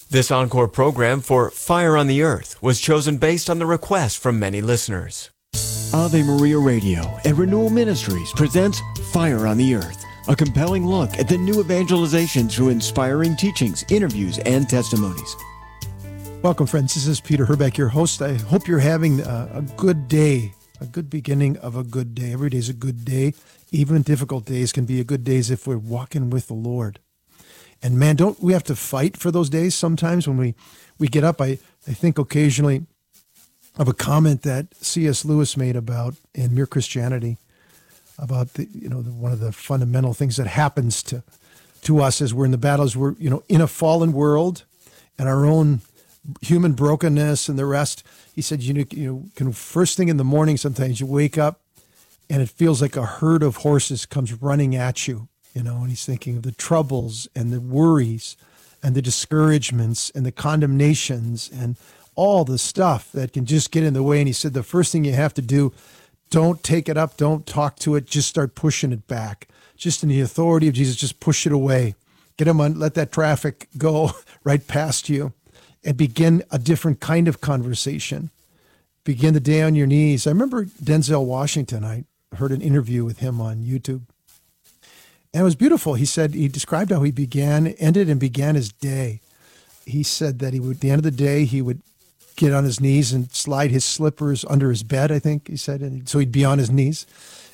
This encore program for Fire on the Earth was chosen based on the request from many listeners. Ave Maria Radio and Renewal Ministries presents Fire on the Earth, a compelling look at the new evangelization through inspiring teachings, interviews, and testimonies. Welcome, friends. This is Peter Herbeck, your host. I hope you're having a good day, a good beginning of a good day. Every day is a good day. Even difficult days can be a good days if we're walking with the Lord. And man, don't we have to fight for those days sometimes when we get up? I think occasionally of a comment that C.S. Lewis made about in Mere Christianity about one of the fundamental things that happens to us as we're in the battles. We're in a fallen world and our own human brokenness and the rest. He said, can first thing in the morning sometimes you wake up and it feels like a herd of horses comes running at you. And he's thinking of the troubles and the worries and the discouragements and the condemnations and all the stuff that can just get in the way. And he said, the first thing you have to do, don't take it up, don't talk to it, just start pushing it back. Just in the authority of Jesus, just push it away. Get him on, let that traffic go right past you and begin a different kind of conversation. Begin the day on your knees. I remember Denzel Washington. I heard an interview with him on YouTube. And it was beautiful. He said, he described how he ended and began his day. He said that at the end of the day, he would get on his knees and slide his slippers under his bed, I think he said. And so he'd be on his knees.